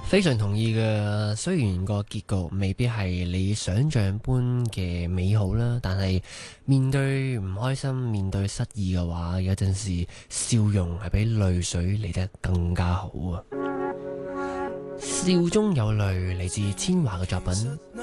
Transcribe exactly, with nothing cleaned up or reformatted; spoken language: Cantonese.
非常同意嘅，雖然個結局未必係你想象般嘅美好啦，但係面對唔開心、面對失意嘅話，有陣時笑容係比淚水嚟得更加好啊！笑中有淚嚟自千嬅嘅作品。